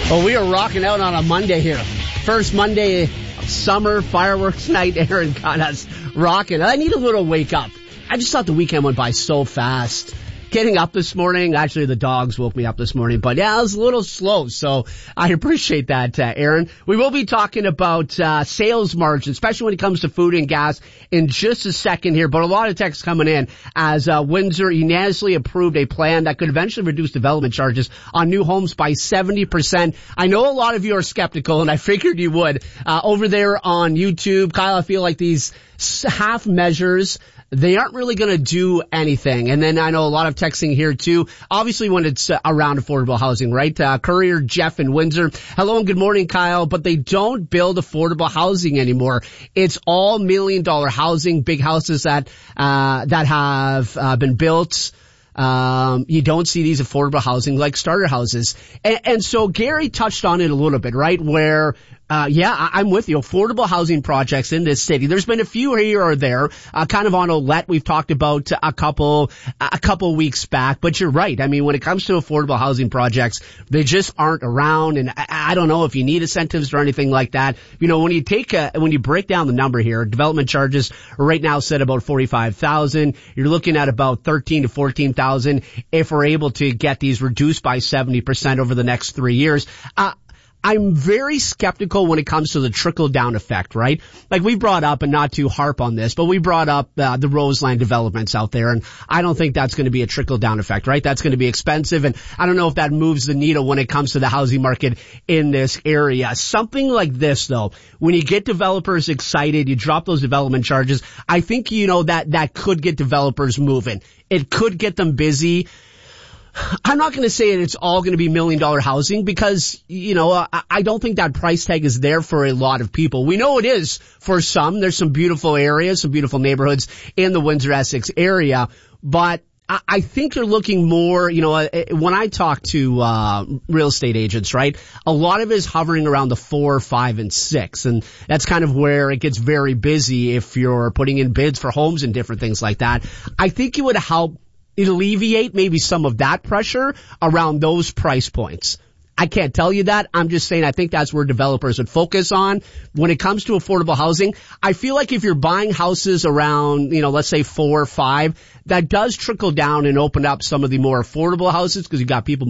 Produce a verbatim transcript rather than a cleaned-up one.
Well, we are rocking out on a Monday here. First Monday of summer, fireworks night. Aaron got us rocking. I need a little wake up. I just thought the weekend went by so fast. Getting up this morning, actually the dogs woke me up this morning, but yeah, I was a little slow, so I appreciate that, uh, Aaron. We will be talking about uh sales margin, especially when it comes to food and gas, in just a second here, but a lot of texts coming in as uh Windsor unanimously approved a plan that could eventually reduce development charges on new homes by seventy percent. I know a lot of you are skeptical, and I figured you would. Uh over there on YouTube, Kyle, I feel like these half measures, they aren't really going to do anything. And then I know a lot of texting here too, obviously when it's uh, around affordable housing, right? Uh, Courier Jeff in Windsor. Hello and good morning, Kyle. But they don't build affordable housing anymore. It's all million dollar housing, big houses that, uh, that have, uh, been built. Um, you don't see these affordable housing like starter houses. And, and so Gary touched on it a little bit, right? Where, uh, yeah, I, I'm with you. Affordable housing projects in this city. There's been a few here or there, uh, kind of on Olette. We've talked about a couple, a couple weeks back, but you're right. I mean, when it comes to affordable housing projects, they just aren't around. And I, I don't know if you need incentives or anything like that. You know, when you take a, when you break down the number here, development charges are right now set about forty-five thousand. You're looking at about thirteen to fourteen thousand if we're able to get these reduced by seventy percent over the next three years. Uh, I'm very skeptical when it comes to the trickle-down effect, right? Like we brought up, and not to harp on this, but we brought up uh, the Roseland developments out there, and I don't think that's going to be a trickle-down effect, right? That's going to be expensive, and I don't know if that moves the needle when it comes to the housing market in this area. Something like this, though, when you get developers excited, you drop those development charges, I think, you know, that that could get developers moving. It could get them busy. I'm not going to say that it's all going to be million dollar housing because, you know, I, I don't think that price tag is there for a lot of people. We know it is for some. There's some beautiful areas, some beautiful neighborhoods in the Windsor-Essex area, but I, I think you're looking more, you know, when I talk to uh real estate agents, right, a lot of it is hovering around the four, five, and six, and that's kind of where it gets very busy if you're putting in bids for homes and different things like that. I think it would help alleviate maybe some of that pressure around those price points. I can't tell you that. I'm just saying I think that's where developers would focus on. When it comes to affordable housing, I feel like if you're buying houses around, you know, let's say four or five, that does trickle down and open up some of the more affordable houses because you've got people